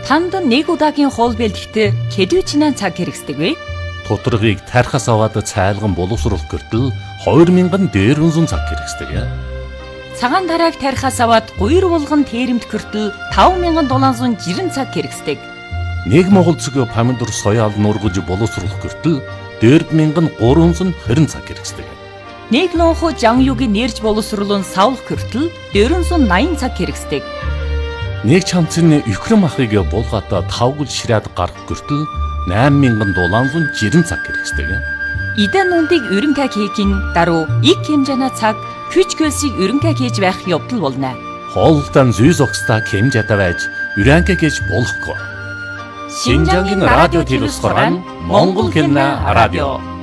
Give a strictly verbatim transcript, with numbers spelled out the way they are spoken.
Танд нэг удаагийн хоол бэлтгэхдээ хэдвчнэн цаг хэрэгсдэг вэ? Тоторгийг тархас аваад цайлган боловсруулах гэртэл хоёр мянган дээрвэнзэн цаг хэрэгсдэг. Цагаан тарааг тархас аваад гуйр булган тэрэмт гэртэл таван мянган долоонзон жирэн цаг хэрэгсдэг. Нэг монгол цэг помидор соёал нургаж боловсруулах гэртэл дөрв мянган гуравзан хорин цаг хэрэгсдэг. Нэг лонхо жан юуг нэрж боловсруулан савлах гэртэл дөрвөнзөн наян цаг хэрэгсдэг. Нэг чамцны өхрөм ахыг булгаата тавгал шираад гарах гэртэл найман мянган долоонзон жирэн цаг хэрэгсдэг. Идэн нүндийг өрөнгө хийхин даруй их хэмжээний цаг хүч хөлсийг өрөнгө хийж байх явдал болно. Хоолтон зүй зогсдаа хэмжээтэй байж өрөнгө хийж болохгүй. Шинжангийн радио телевизээр Монгол хэлний радио